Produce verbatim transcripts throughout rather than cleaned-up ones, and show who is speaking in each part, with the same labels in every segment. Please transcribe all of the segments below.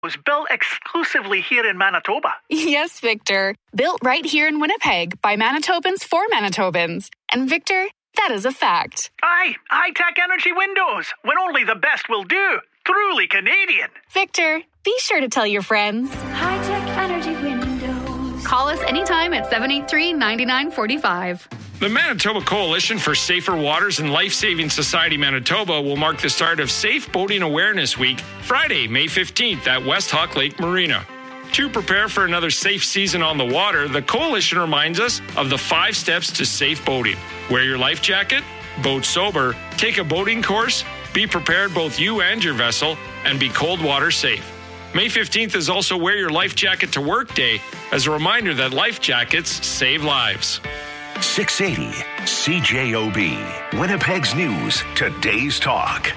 Speaker 1: was built exclusively here in Manitoba.
Speaker 2: Yes, Victor. Built right here in Winnipeg by Manitobans for Manitobans. And Victor, that is a fact.
Speaker 1: Aye, high-tech energy windows, when only the best will do. Truly Canadian.
Speaker 2: Victor, be sure to tell your friends.
Speaker 3: High-tech energy windows.
Speaker 2: Call us anytime at seven eight three, nine nine four five.
Speaker 4: The Manitoba Coalition for Safer Waters and Life-Saving Society Manitoba will mark the start of Safe Boating Awareness Week, Friday, May fifteenth at West Hawk Lake Marina. To prepare for another safe season on the water, the Coalition reminds us of the five steps to safe boating. Wear your life jacket, boat sober, take a boating course, be prepared both you and your vessel, and be cold water safe. May fifteenth is also Wear Your Life Jacket to Work Day as a reminder that life jackets save lives.
Speaker 5: six eighty C J O B, Winnipeg's News, today's talk.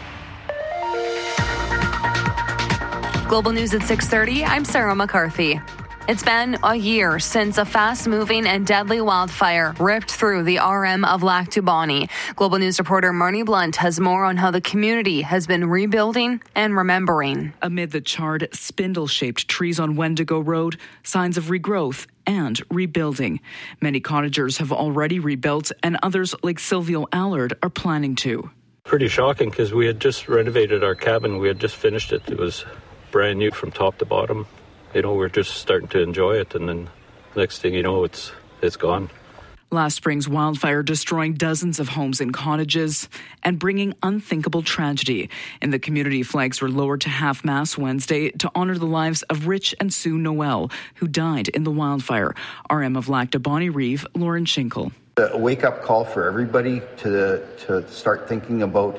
Speaker 6: Global News at six thirty, I'm Sarah McCarthy. It's been a year since a fast-moving and deadly wildfire ripped through the R M of Lac du Bonnet. Global News reporter Marnie Blunt has more on how the community has been rebuilding and remembering.
Speaker 7: Amid the charred, spindle-shaped trees on Wendigo Road, signs of regrowth and rebuilding. Many cottagers have already rebuilt, and others, like Silvio Allard, are planning to.
Speaker 8: Pretty shocking because we had just renovated our cabin. We had just finished it. It was brand new from top to bottom. You know, we're just starting to enjoy it, and then next thing you know, it's it's gone.
Speaker 7: Last spring's wildfire destroying dozens of homes and cottages and bringing unthinkable tragedy. And the community flags were lowered to half-mast Wednesday to honor the lives of Rich and Sue Noel, who died in the wildfire. R M of Lac du Bonnet-Rive, Lauren Schinkel.
Speaker 9: A wake-up call for everybody to to start thinking about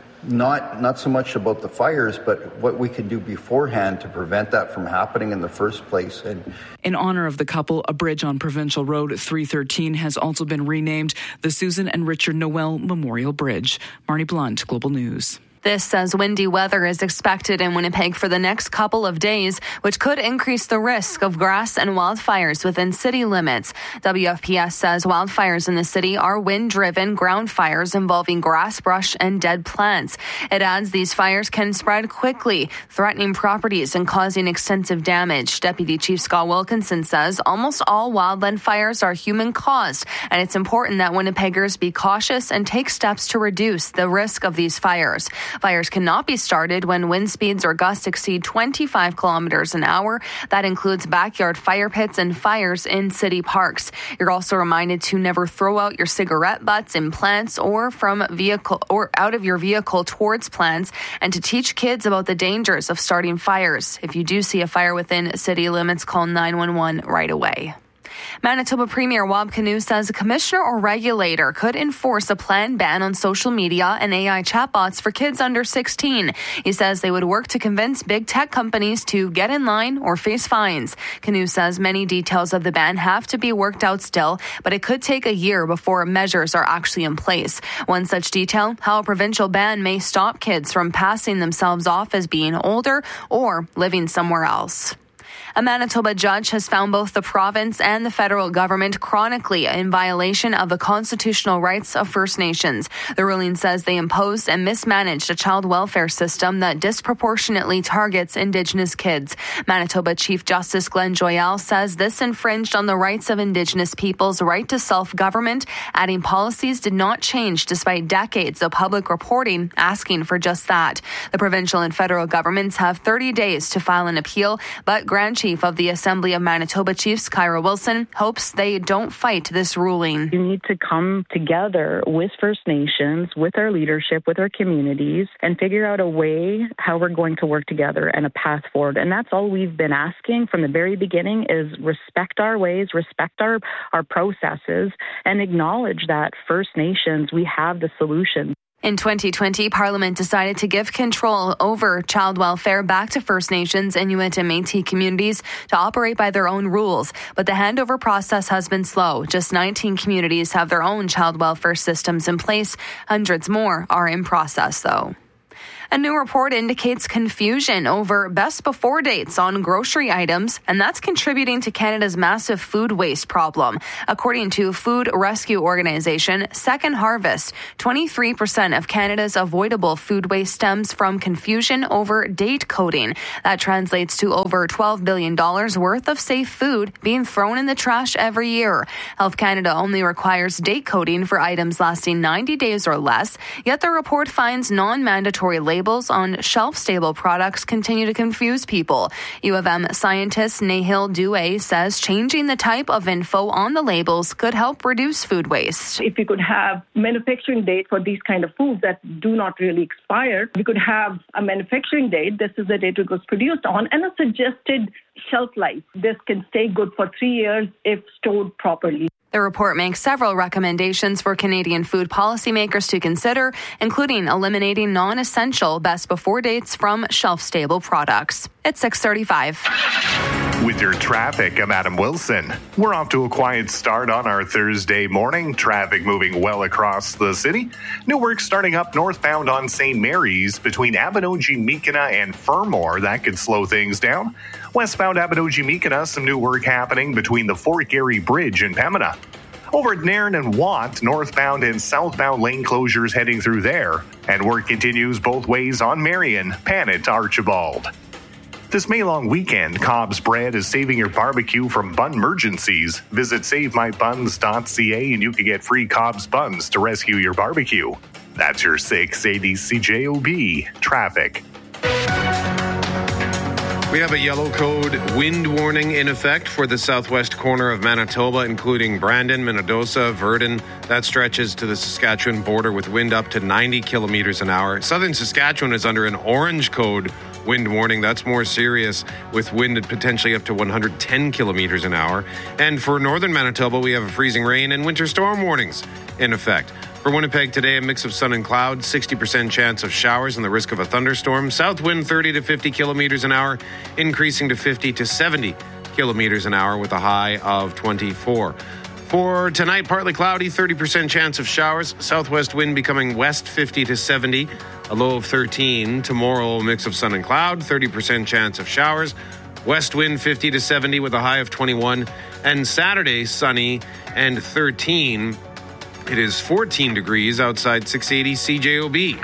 Speaker 9: Not not so much about the fires, but what we can do beforehand to prevent that from happening in the first place. And
Speaker 7: in honor of the couple, a bridge on Provincial Road three thirteen has also been renamed the Susan and Richard Noel Memorial Bridge. Marnie Blunt, Global News.
Speaker 6: This says windy weather is expected in Winnipeg for the next couple of days, which could increase the risk of grass and wildfires within city limits. W F P S says wildfires in the city are wind-driven ground fires involving grass, brush, and dead plants. It adds these fires can spread quickly, threatening properties and causing extensive damage. Deputy Chief Scott Wilkinson says almost all wildland fires are human-caused, and it's important that Winnipeggers be cautious and take steps to reduce the risk of these fires. Fires cannot be started when wind speeds or gusts exceed twenty-five kilometers an hour. That includes backyard fire pits and fires in city parks. You're also reminded to never throw out your cigarette butts in plants or from vehicle or out of your vehicle towards plants, and to teach kids about the dangers of starting fires. If you do see a fire within city limits, call nine one one right away. Manitoba Premier Wab Kinew says a commissioner or regulator could enforce a planned ban on social media and A I chatbots for kids under sixteen. He says they would work to convince big tech companies to get in line or face fines. Kinew says many details of the ban have to be worked out still, but it could take a year before measures are actually in place. One such detail, how a provincial ban may stop kids from passing themselves off as being older or living somewhere else. A Manitoba judge has found both the province and the federal government chronically in violation of the constitutional rights of First Nations. The ruling says they imposed and mismanaged a child welfare system that disproportionately targets Indigenous kids. Manitoba Chief Justice Glenn Joyal says this infringed on the rights of Indigenous peoples' right to self-government, adding policies did not change despite decades of public reporting asking for just that. The provincial and federal governments have thirty days to file an appeal, but Grand Chief of the Assembly of Manitoba Chiefs, Kyra Wilson, hopes they don't fight this ruling.
Speaker 10: You need to come together with First Nations, with our leadership, with our communities, and figure out a way how we're going to work together and a path forward. And that's all we've been asking from the very beginning is respect our ways, respect our, our processes, and acknowledge that First Nations, we have the solution.
Speaker 6: In twenty twenty, Parliament decided to give control over child welfare back to First Nations, Inuit and Métis communities to operate by their own rules. But the handover process has been slow. Just nineteen communities have their own child welfare systems in place. Hundreds more are in process, though. A new report indicates confusion over best before dates on grocery items, and that's contributing to Canada's massive food waste problem. According to food rescue organization Second Harvest, twenty-three percent of Canada's avoidable food waste stems from confusion over date coding. That translates to over twelve billion dollars worth of safe food being thrown in the trash every year. Health Canada only requires date coding for items lasting ninety days or less, yet the report finds non-mandatory labels on shelf-stable products continue to confuse people. U of M scientist Nahil Due says changing the type of info on the labels could help reduce food waste.
Speaker 11: If we could have manufacturing date for these kind of foods that do not really expire, we could have a manufacturing date, this is the date it was produced on, and a suggested shelf life. This can stay good for three years if stored properly.
Speaker 6: The report makes several recommendations for Canadian food policymakers to consider, including eliminating non-essential best before dates from shelf-stable products. It's six thirty-five.
Speaker 12: With your traffic, I'm Adam Wilson. We're off to a quiet start on our Thursday morning. Traffic moving well across the city. New work starting up northbound on Saint Mary's between Abinogi-Meekina and Fermor. That could slow things down. Westbound Abinogi-Meekina, some new work happening between the Fort Garry Bridge and Pembina. Over at Nairn and Watt, northbound and southbound lane closures heading through there. And work continues both ways on Marion, Panet to Archibald. This May-long weekend, Cobb's Bread is saving your barbecue from bun emergencies. Visit save my buns dot c a and you can get free Cobb's buns to rescue your barbecue. That's your six eighty C J O B traffic.
Speaker 13: We have a yellow code wind warning in effect for the southwest corner of Manitoba, including Brandon, Minnedosa, Verdun. That stretches to the Saskatchewan border with wind up to ninety kilometers an hour. Southern Saskatchewan is under an orange code wind warning. That's more serious, with wind at potentially up to one hundred ten kilometers an hour. And for northern Manitoba, we have a freezing rain and winter storm warnings in effect. For Winnipeg today, a mix of sun and cloud, sixty percent chance of showers and the risk of a thunderstorm. South wind thirty to fifty kilometers an hour, increasing to fifty to seventy kilometers an hour with a high of twenty-four. For tonight, partly cloudy, thirty percent chance of showers. Southwest wind becoming west fifty to seventy, a low of thirteen. Tomorrow, a mix of sun and cloud, thirty percent chance of showers. West wind fifty to seventy with a high of twenty-one. And Saturday, sunny and thirteen. It is fourteen degrees outside six eighty C J O B.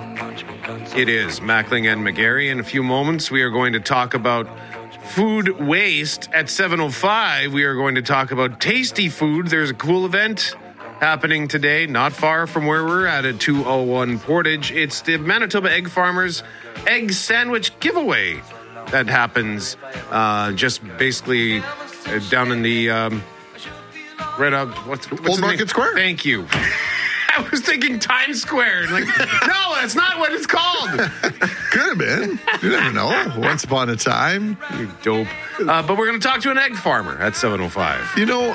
Speaker 13: It is Mackling and McGarry. In a few moments, we are going to talk about food waste. At seven oh five, we are going to talk about tasty food. There's a cool event happening today, not far from where we're at at two oh one Portage. It's the Manitoba Egg Farmers Egg Sandwich Giveaway that happens uh, just basically uh, down in the... Um, Right up, what's, what's
Speaker 14: Old Market Square?
Speaker 13: Thank you. I was thinking Times Square. Like, no, that's not what it's called.
Speaker 14: Could have been. You never know. Once upon a time.
Speaker 13: You dope. Uh, but we're going to talk to an egg farmer at seven oh five.
Speaker 14: You know,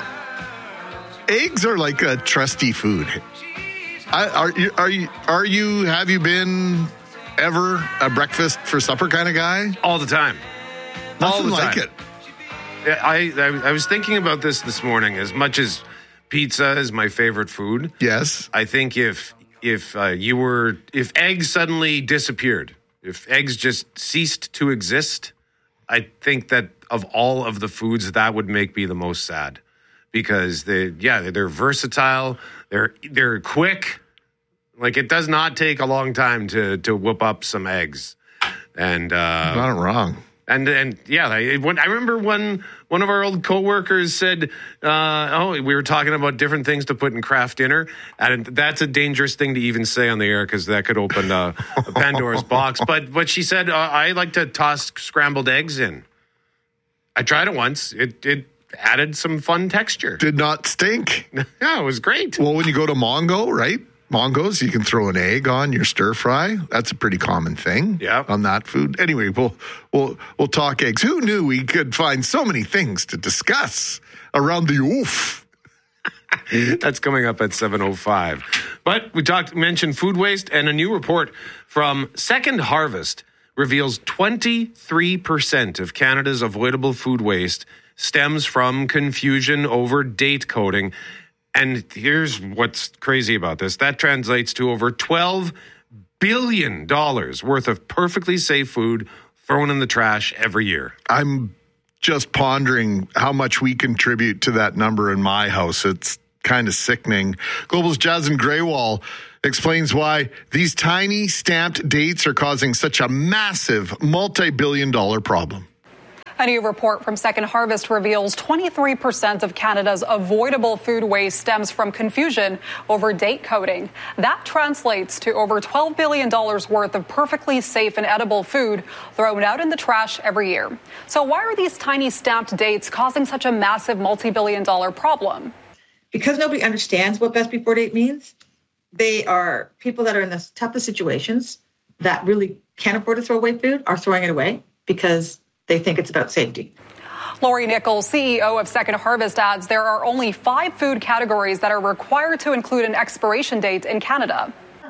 Speaker 14: eggs are like a trusty food. I, are you? Are you? Are you? Have you been ever a breakfast for supper kind of guy?
Speaker 13: All the time.
Speaker 14: Nothing
Speaker 13: All the
Speaker 14: like
Speaker 13: time.
Speaker 14: it.
Speaker 13: I, I I was thinking about this this morning. As much as pizza is my favorite food,
Speaker 14: yes,
Speaker 13: I think if if uh, you were if eggs suddenly disappeared, if eggs just ceased to exist, I think that of all of the foods, that would make me the most sad, because they yeah they're versatile, they're they're quick. Like, it does not take a long time to to whip up some eggs, and uh,
Speaker 14: not wrong.
Speaker 13: And and yeah, I, when, I remember when one of our old coworkers said, uh, "Oh, we were talking about different things to put in craft dinner," and that's a dangerous thing to even say on the air, because that could open a, a Pandora's box. But but she said, uh, "I like to toss scrambled eggs in." I tried it once. It it added some fun texture.
Speaker 14: Did not stink.
Speaker 13: Yeah, it was great.
Speaker 14: Well, when you go to Mongo, right? Mongos, you can throw an egg on your stir fry. That's a pretty common thing.
Speaker 13: Yeah.
Speaker 14: On that food. Anyway, we'll we'll we'll talk eggs. Who knew we could find so many things to discuss around the oof?
Speaker 13: That's coming up at seven oh five. But we talked mentioned food waste, and a new report from Second Harvest reveals twenty-three percent of Canada's avoidable food waste stems from confusion over date coding. And here's what's crazy about this. That translates to over twelve billion dollars worth of perfectly safe food thrown in the trash every year.
Speaker 14: I'm just pondering how much we contribute to that number in my house. It's kind of sickening. Global's Jasmine Graywall explains why these tiny stamped dates are causing such a massive multi-billion dollar problem.
Speaker 15: A new report from Second Harvest reveals twenty-three percent of Canada's avoidable food waste stems from confusion over date coding. That translates to over twelve billion dollars worth of perfectly safe and edible food thrown out in the trash every year. So why are these tiny stamped dates causing such a massive multi-billion dollar problem?
Speaker 16: Because nobody understands what best before date means. They are people that are in the toughest situations that really can't afford to throw away food are throwing it away because they think it's about safety.
Speaker 15: Lori Nichols, C E O of Second Harvest, adds there are only five food categories that are required to include an expiration date in Canada.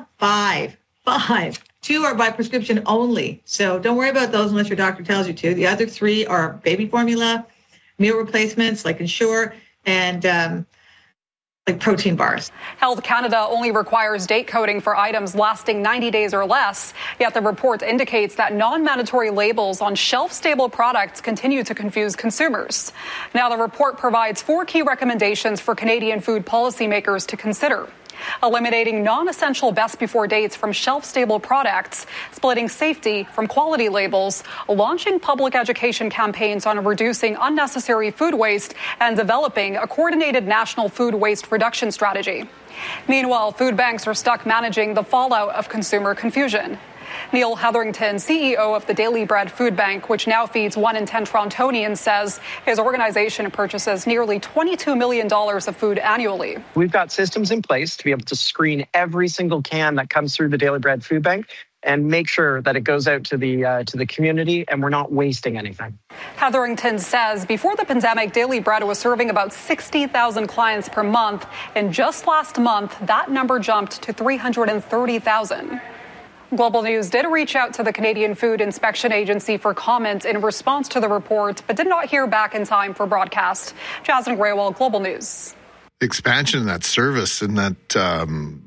Speaker 16: Five. Five. Two are by prescription only. So don't worry about those unless your doctor tells you to. The other three are baby formula, meal replacements like Ensure, and um, like protein bars.
Speaker 15: Health Canada only requires date coding for items lasting ninety days or less. Yet the report indicates that non-mandatory labels on shelf-stable products continue to confuse consumers. Now the report provides four key recommendations for Canadian food policymakers to consider. Eliminating non-essential best before dates from shelf-stable products, splitting safety from quality labels, launching public education campaigns on reducing unnecessary food waste, and developing a coordinated national food waste reduction strategy. Meanwhile, food banks are stuck managing the fallout of consumer confusion. Neil Hetherington, C E O of the Daily Bread Food Bank, which now feeds one in ten Torontonians, says his organization purchases nearly twenty-two million dollars of food annually.
Speaker 17: We've got systems in place to be able to screen every single can that comes through the Daily Bread Food Bank and make sure that it goes out to the uh, to the community and we're not wasting anything.
Speaker 15: Hetherington says before the pandemic, Daily Bread was serving about sixty thousand clients per month. And just last month, that number jumped to three hundred thirty thousand. Global News did reach out to the Canadian Food Inspection Agency for comment in response to the report, but did not hear back in time for broadcast. Jasmine Graywall, Global News.
Speaker 14: Expansion in that service and that, um,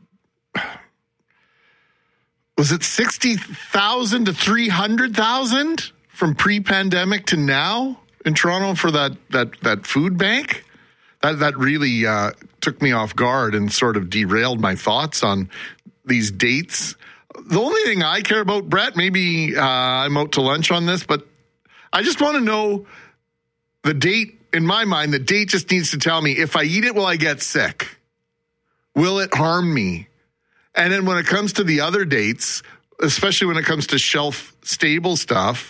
Speaker 14: was it sixty thousand to three hundred thousand from pre-pandemic to now in Toronto for that, that, that food bank? That, that really uh, took me off guard and sort of derailed my thoughts on these dates. The only thing I care about, Brett, maybe uh, I'm out to lunch on this, but I just want to know the date. In my mind, the date just needs to tell me if I eat it, will I get sick? Will it harm me? And then when it comes to the other dates, especially when it comes to shelf-stable stuff,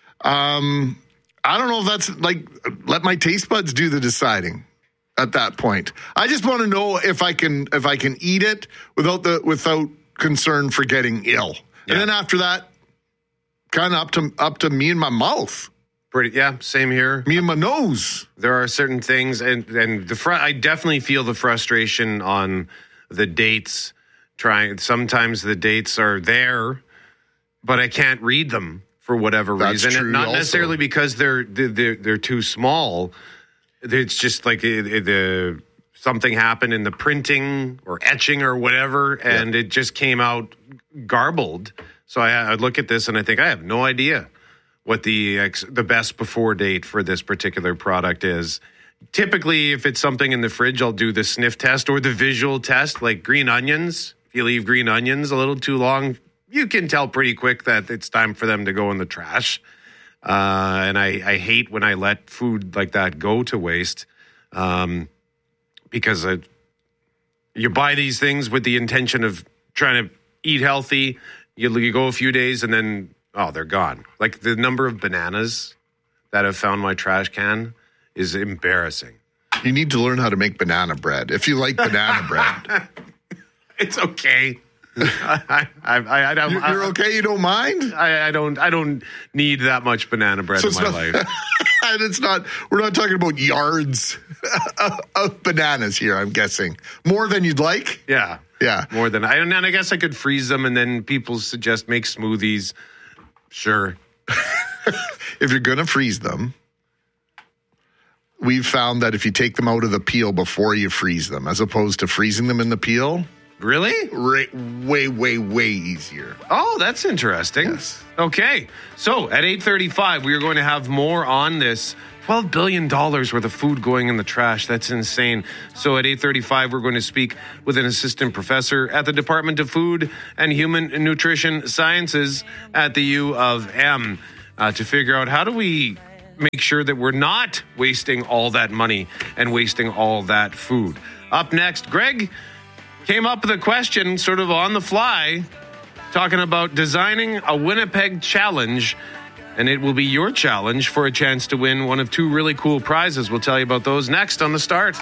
Speaker 14: um, I don't know if that's like, let my taste buds do the deciding at that point. I just want to know if I can if I can eat it without the without concern for getting ill. Yeah. And then after that, kind of up to up to me and my mouth.
Speaker 13: Pretty, yeah, same here.
Speaker 14: Me and my nose.
Speaker 13: There are certain things, and and the fr- I definitely feel the frustration on the dates. Trying sometimes the dates are there, but I can't read them for whatever
Speaker 14: That's
Speaker 13: reason.
Speaker 14: True
Speaker 13: And not
Speaker 14: also.
Speaker 13: necessarily because they're they're they're too small. It's just like the. the something happened in the printing or etching or whatever, and yeah. it just came out garbled. So I, I look at this and I think I have no idea what the ex, the best before date for this particular product is. Typically, if it's something in the fridge, I'll do the sniff test or the visual test, like green onions. If you leave green onions a little too long, you can tell pretty quick that it's time for them to go in the trash. Uh, and I, I hate when I let food like that go to waste. Um, Because uh, you buy these things with the intention of trying to eat healthy. You, you go a few days and then, oh, they're gone. Like the number of bananas that have found my trash can is embarrassing.
Speaker 14: You need to learn how to make banana bread if you like banana bread.
Speaker 13: It's okay. I, I, I, I don't,
Speaker 14: you're, you're okay? You don't mind?
Speaker 13: I, I don't. I don't need that much banana bread
Speaker 14: so
Speaker 13: in my
Speaker 14: not,
Speaker 13: life.
Speaker 14: And it's not. We're not talking about yards of bananas here. I'm guessing more than you'd like.
Speaker 13: Yeah,
Speaker 14: yeah,
Speaker 13: more than I. And I guess I could freeze them, and then people suggest make smoothies. Sure,
Speaker 14: if you're gonna freeze them, we've found that if you take them out of the peel before you freeze them, as opposed to freezing them in the peel,
Speaker 13: Really?
Speaker 14: Ra- way, way, way easier.
Speaker 13: Oh, that's interesting.
Speaker 14: Yes.
Speaker 13: Okay. So at eight thirty-five, we are going to have more on this. twelve billion dollars worth of food going in the trash. That's insane. So at eight thirty-five, we're going to speak with an assistant professor at the Department of Food and Human Nutrition Sciences at the U of M uh, to figure out how do we make sure that we're not wasting all that money and wasting all that food. Up next, Greg came up with a question sort of on the fly, talking about designing a Winnipeg challenge, and it will be your challenge for a chance to win one of two really cool prizes. We'll tell you about those next on The Start.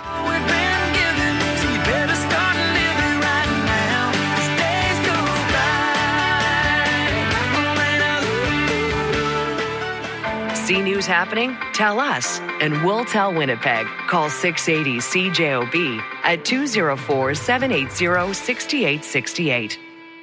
Speaker 18: See news happening? Tell us, and we'll tell Winnipeg. Call six eighty C J O B at two oh four, seven eight zero, six eight six eight.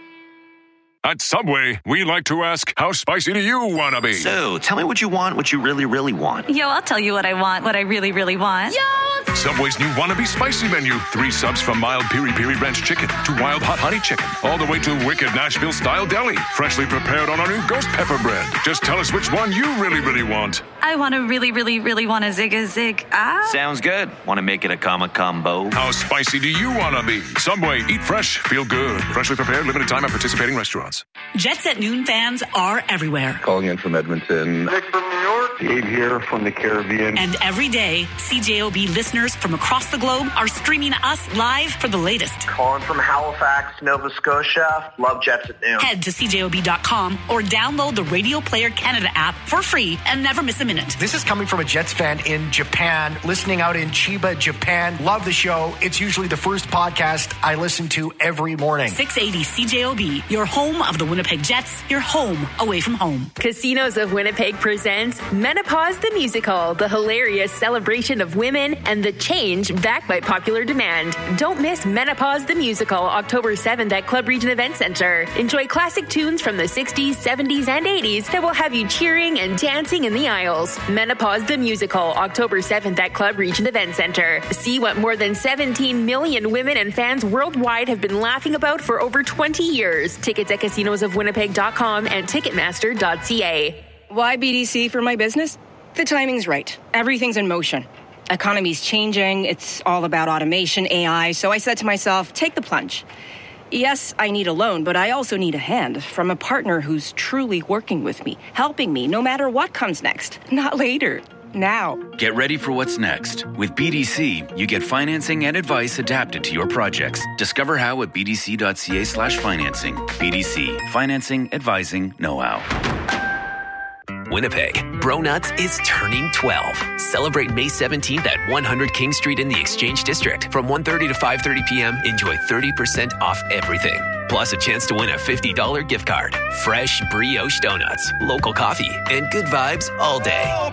Speaker 19: At Subway, we like to ask, how spicy do you want to be?
Speaker 20: So, tell me what you want, what you really, really want.
Speaker 21: Yo, I'll tell you what I want, what I really, really want. Yo!
Speaker 19: Subway's new Wannabe Spicy menu. Three subs from mild Piri Piri Ranch chicken to wild hot honey chicken. All the way to wicked Nashville-style deli. Freshly prepared on our new ghost pepper bread. Just tell us which one you really, really want.
Speaker 21: I want to really, really, really want a zig a zig. Ah.
Speaker 20: Sounds good. Want to make it a comma combo?
Speaker 19: How spicy do you want to be? Subway, eat fresh, feel good. Freshly prepared, limited time at participating restaurants.
Speaker 22: Jets at Noon fans are everywhere.
Speaker 23: Calling in from Edmonton. Nick from New York. Dave here from the Caribbean.
Speaker 22: And every day, C J O B listeners from across the globe are streaming us live for the latest.
Speaker 24: Calling from Halifax, Nova Scotia. Love Jets at Noon.
Speaker 22: Head to C J O B dot com or download the Radio Player Canada app for free and never miss a minute.
Speaker 25: This is coming from a Jets fan in Japan, listening out in Chiba, Japan. Love the show. It's usually the first podcast I listen to every morning.
Speaker 22: six eighty C J O B, your home of the Winnipeg Jets, your home away from home.
Speaker 26: Casinos of Winnipeg presents Menopause the Musical, the hilarious celebration of women and the change backed by popular demand. Don't miss Menopause the Musical, October seventh at Club Region Event Center. Enjoy classic tunes from the sixties, seventies, and eighties that will have you cheering and dancing in the aisles. Menopause the Musical, October seventh at Club Region Event Center. See what more than seventeen million women and fans worldwide have been laughing about for over twenty years. Tickets at casinos of winnipeg dot com and ticketmaster dot c a.
Speaker 27: Why B D C for my business? The timing's right. Everything's in motion. Economy's changing. It's all about automation, A I. So I said to myself, take the plunge. Yes, I need a loan, but I also need a hand from a partner who's truly working with me, helping me no matter what comes next. Not later. Now.
Speaker 28: Get ready for what's next. With B D C, you get financing and advice adapted to your projects. Discover how at b d c dot c a slash financing. B D C. Financing, advising, know-how.
Speaker 29: Winnipeg, Bro Nuts is turning twelve. Celebrate May seventeenth at one hundred King Street in the Exchange District. From one thirty to five thirty p.m., enjoy thirty percent off everything. Plus a chance to win a fifty dollars gift card. Fresh brioche donuts, local coffee, and good vibes all day.